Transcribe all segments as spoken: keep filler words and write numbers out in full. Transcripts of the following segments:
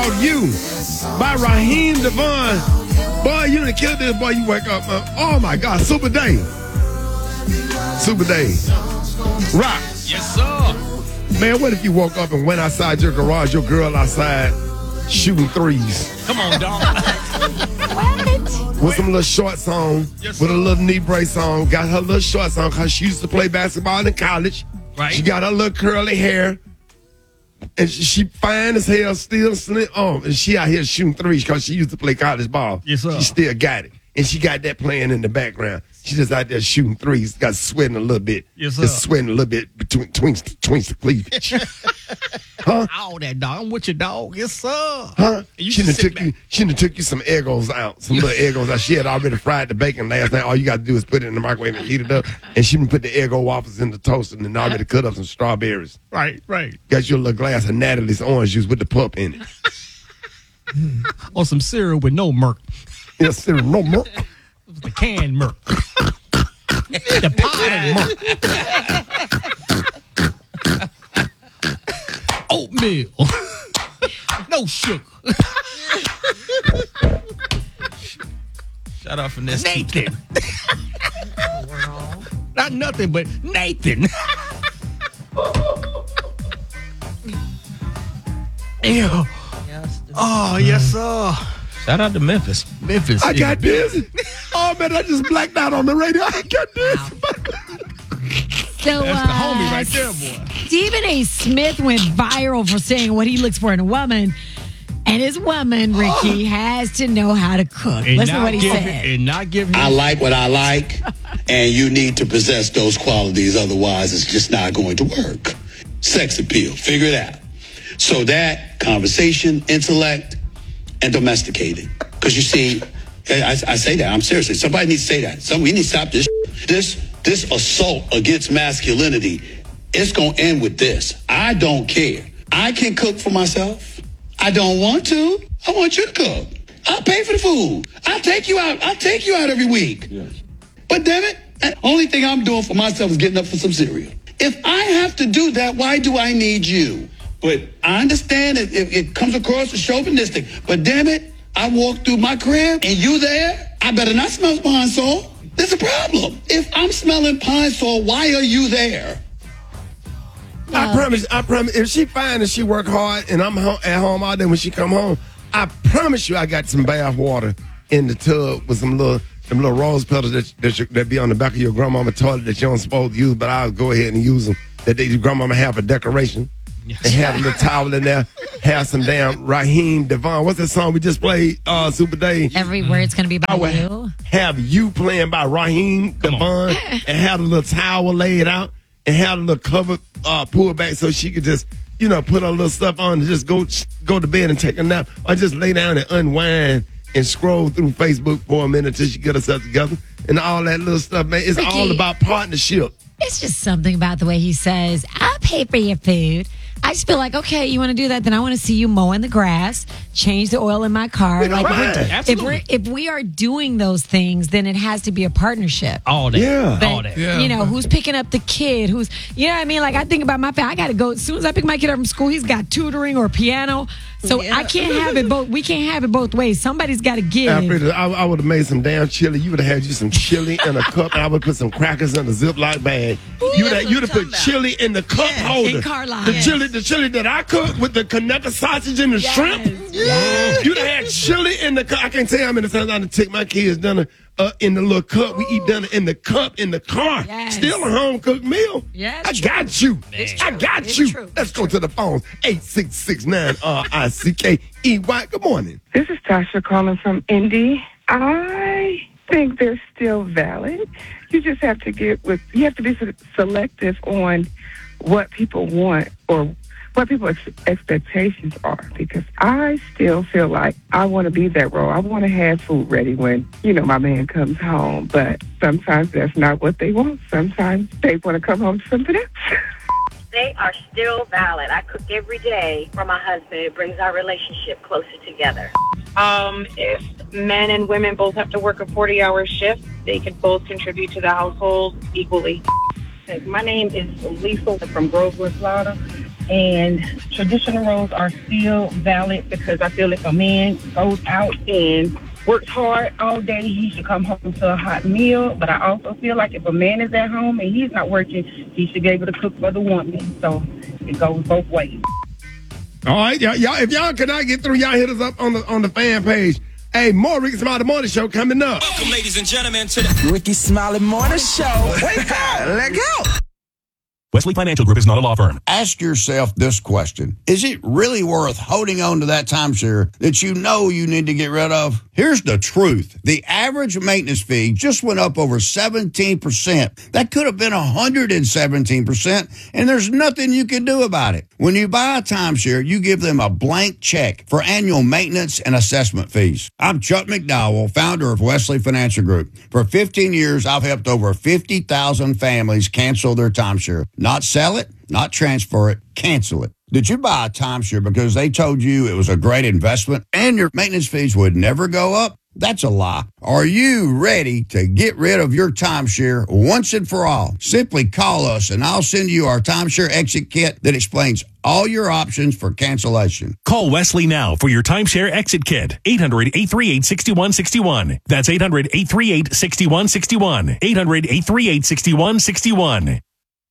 called You by Raheem DeVaughn. Boy, you done killed this, boy. You wake up. Uh, oh, my God. Super Day. Super Day. Rock. Yes, sir. Man, what if you woke up and went outside your garage, your girl outside shooting threes? Come on, dog. What? With some little shorts on, Yes, with sir. a little knee brace on. Got her little shorts on because she used to play basketball in college. Right. She got her little curly hair. And she, she fine as hell, still slim. Oh, and she out here shooting threes because she used to play college ball. Yes, sir. She still got it. And she got that playing in the background. She just out there shooting threes. Got sweating a little bit. Yes, sir. Just sweating a little bit between between, between the cleavage. Huh? All that, dog. I'm with you, dog. Yes, sir. Huh? You She done just sit took you. She done took you some Eggos out, some little Eggos out. She had already fried the bacon last night. All you got to do is put it in the microwave and heat it up. And she done put the Eggo waffles in the toaster and already cut up some strawberries. Right, right. Got you a little glass of Natalie's orange juice with the pup in it. Or some cereal with no milk. Yes, sir. No more. The canned milk. The potted milk. Oatmeal. No sugar. Shout out Finesse. Nathan. Not nothing, but Nathan. Ew. Oh, yes, sir. Shout out to Memphis. Memphis. I is got big. this. Oh, man, I just blacked out on the radio. I got this. So, That's the homie uh, right there, boy. Stephen A. Smith went viral for saying what he looks for in a woman. And his woman, Ricky, has to know how to cook. And Listen to not what he give- said. And not give him. I like what I like, and you need to possess those qualities. Otherwise, it's just not going to work. Sex appeal, figure it out. So that conversation, intellect, and domesticating. Because you see, I, I say that, I'm seriously, somebody needs to say that. Some, we need to stop this. This, this assault against masculinity, it's going to end with this. I don't care. I can cook for myself. I don't want to. I want you to cook. I'll pay for the food. I'll take you out. I'll take you out every week. Yes. But damn it, the only thing I'm doing for myself is getting up for some cereal. If I have to do that, why do I need you? But I understand it, it, it comes across as chauvinistic. But damn it, I walk through my crib and you there, I better not smell pine sol. There's a problem. If I'm smelling pine sol, why are you there? I promise, I promise, if she fine and she work hard and I'm ho- at home all day when she come home, I promise you I got some bath water in the tub with some little them little rose petals that, that, you, that be on the back of your grandmama toilet that you don't supposed to use, but I'll go ahead and use them. That they, your grandmama have for decoration. Yes. And have a little towel in there, have some damn Raheem DeVaughn. What's that song we just played, uh, Super Day? Every word's going to be I about would you. have you playing by Raheem DeVaughn and have a little towel laid out and have a little cover uh, pulled back so she could just, you know, put her little stuff on and just go go to bed and take a nap, or just lay down and unwind and scroll through Facebook for a minute till she get herself together and all that little stuff, man. It's Ricky, all about partnership. It's just something about the way he says, I'll pay for your food. I just feel like, okay, you want to do that, then I want to see you mowing the grass, change the oil in my car. We don't Like, mind. if, we're, if, Absolutely. we're, if we are doing those things, then it has to be a partnership. All that. Yeah. But, All that. you know, who's picking up the kid? Who's, you know what I mean? Like, I think about my family. I got to go. As soon as I pick my kid up from school, he's got tutoring or piano. So I can't have it both. We can't have it both ways. Somebody's got to give. Alfred, I, I would have made some damn chili. You would have had you some chili in a cup, and I would put some crackers in a Ziploc bag. You would have, you'd have put chili in the cup holder. in Carlisle. The Yes. chili, the chili that I cooked with the Conecuh sausage and the Yes. shrimp. Yes. You'd have had chili in the cup. I can't tell you how many times I done take my kids dinner uh, in the little cup. We eat dinner in the cup in the car. Yes. Still a home cooked meal. Yes. I got you. It's I true. got It's you. true. Let's go to the phones. eight six six nine R I C K E Y. Good morning. This is Tasha calling from Indy. I think they're still valid. You just have to get with, you have to be se- selective on what people want or what people's expectations are, because I still feel like I want to be that role. I want to have food ready when, you know, my man comes home, but sometimes that's not what they want. Sometimes they want to come home to something else. They are still valid. I cook every day for my husband. It brings our relationship closer together. Um, if men and women both have to work a forty-hour shift, they could both contribute to the household equally. My name is Lisa from Groveland, Florida, And traditional roles are still valid because I feel if a man goes out and works hard all day, he should come home to a hot meal. But I also feel like if a man is at home and he's not working, he should be able to cook for the woman. So it goes both ways. All right, y'all, y'all, if y'all cannot get through, y'all hit us up on the on the fan page. Hey, more Ricky Smiley Morning Show coming up. Welcome, ladies and gentlemen, to the Ricky Smiley Morning Show. Wake up, let go. Wesley Financial Group is not a law firm. Ask yourself this question. Is it really worth holding on to that timeshare that you know you need to get rid of? Here's the truth. The average maintenance fee just went up over seventeen percent. That could have been one hundred seventeen percent, and there's nothing you can do about it. When you buy a timeshare, you give them a blank check for annual maintenance and assessment fees. I'm Chuck McDowell, founder of Wesley Financial Group. For fifteen years, I've helped over fifty thousand families cancel their timeshare. Not sell it, not transfer it, cancel it. Did you buy a timeshare because they told you it was a great investment and your maintenance fees would never go up? That's a lie. Are you ready to get rid of your timeshare once and for all? Simply call us and I'll send you our timeshare exit kit that explains all your options for cancellation. Call Wesley now for your timeshare exit kit. eight hundred, eight three eight, six one six one. That's eight hundred, eight three eight, six one six one. eight hundred, eight three eight, six one six one.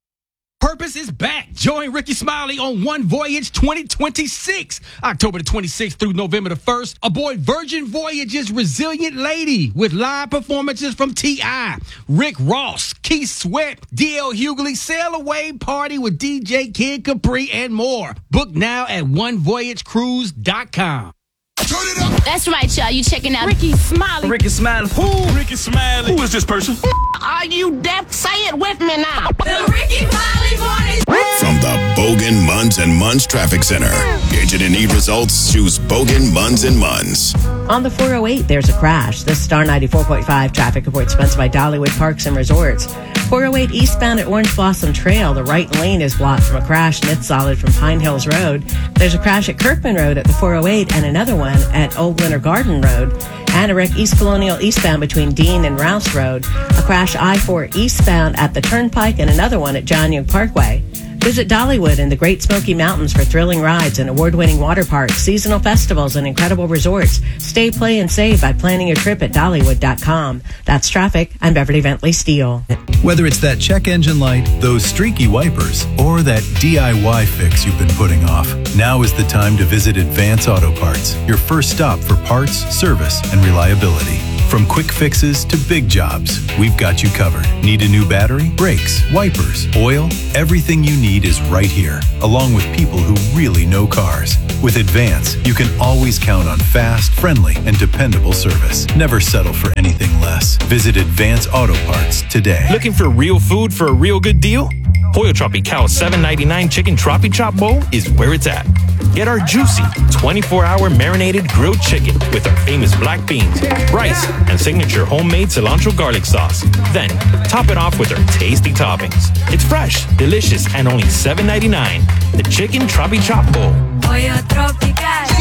Purpose is back. Join Ricky Smiley on One Voyage twenty twenty-six. October the twenty-sixth through November the first. Aboard Virgin Voyage's Resilient Lady with live performances from T I, Rick Ross, Keith Sweat, D L Hughley, Sail Away, Party with D J Kid Capri, and more. Book now at one voyage cruise dot com. Turn it up. That's right, y'all. You checking out Ricky Smiley. Ricky Smiley. Who? Ricky Smiley. Who is this person? Are you deaf? Say it with me now. The Ricky Smiley Morning. From the Bogan Munns and Munns Traffic Center. Agent and need results, choose Bogan Munns and Munns. On the four oh eight, there's a crash. This Star ninety-four point five traffic report sponsored by Dollywood Parks and Resorts. four oh eight eastbound at Orange Blossom Trail. The right lane is blocked from a crash mid solid from Pine Hills Road. There's a crash at Kirkman Road at the four oh eight and another one at Old Winter Garden Road. And a wreck East Colonial eastbound between Dean and Rouse Road. A crash I four eastbound at the Turnpike and another one at John Young Parkway. Visit Dollywood in the Great Smoky Mountains for thrilling rides and award-winning water parks, seasonal festivals, and incredible resorts. Stay, play, and save by planning your trip at Dollywood dot com. That's traffic. I'm Beverly Bentley Steele. Whether it's that check engine light, those streaky wipers, or that D I Y fix you've been putting off, now is the time to visit Advance Auto Parts, your first stop for parts, service, and reliability. From quick fixes to big jobs, we've got you covered. Need a new battery, brakes, wipers, oil? Everything you need is right here, along with people who really know cars. With Advance, you can always count on fast, friendly, and dependable service. Never settle for anything less. Visit Advance Auto Parts today. Looking for real food for a real good deal? Pollo Tropical seven ninety-nine Chicken Tropi Chop Bowl is where it's at. Get our juicy twenty-four hour marinated grilled chicken with our famous black beans, rice, and signature homemade cilantro garlic sauce. Then, top it off with our tasty toppings. It's fresh, delicious, and only seven ninety-nine. The Chicken Tropi Chop Bowl. Pollo Tropical.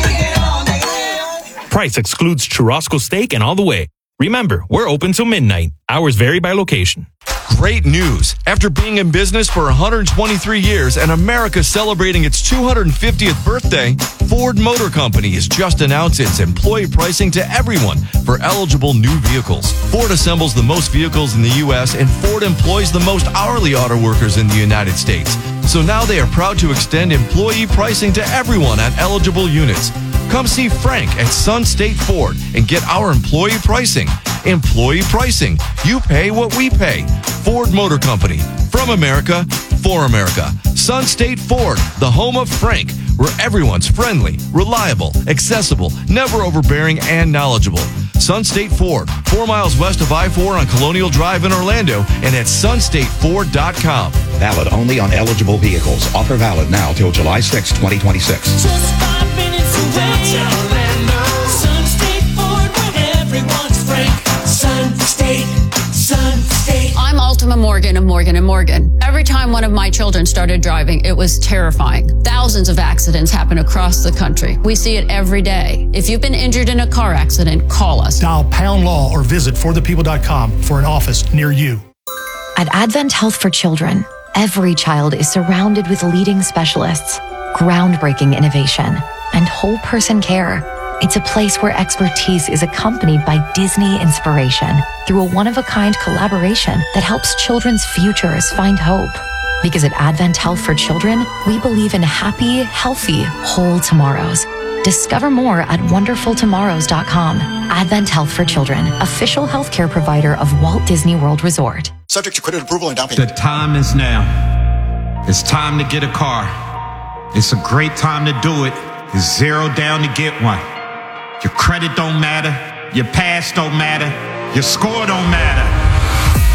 Price excludes churrasco steak and all the way. Remember, we're open till midnight. Hours vary by location. Great news. After being in business for one hundred twenty-three years and America celebrating its two hundred fiftieth birthday, Ford Motor Company has just announced its employee pricing to everyone for eligible new vehicles. Ford assembles the most vehicles in the U S and Ford employs the most hourly auto workers in the United States. So now they are proud to extend employee pricing to everyone at eligible units. Come see Frank at Sun State Ford and get our employee pricing. Employee pricing. You pay what we pay. Ford Motor Company. From America, for America. Sun State Ford, the home of Frank, where everyone's friendly, reliable, accessible, never overbearing, and knowledgeable. Sun State Ford, four miles west of I four on Colonial Drive in Orlando and at sun state ford dot com. Valid only on eligible vehicles. Offer valid now till July sixth, twenty twenty-six. Just five minutes away. Orlando. Sun State Ford, where everyone's frank. Sun State, Sun State. I'm Ultima Morgan of Morgan and Morgan. Every time one of my children started driving, it was terrifying. Thousands of accidents happen across the country. We see it every day. If you've been injured in a car accident, call us. Dial pound law or visit for the people dot com for an office near you. At Advent Health for Children, every child is surrounded with leading specialists groundbreaking innovation, and whole person care. It's a place where expertise is accompanied by Disney inspiration through a one-of-a-kind collaboration that helps children's futures find hope. Because at Advent Health for Children, we believe in happy, healthy, whole tomorrows. Discover more at wonderful tomorrows dot com. Advent Health for Children, official healthcare provider of Walt Disney World Resort. Subject to credit approval and down payment. The time is now. It's time to get a car. It's a great time to do it. It's zero down to get one. Your credit don't matter. Your past don't matter. Your score don't matter.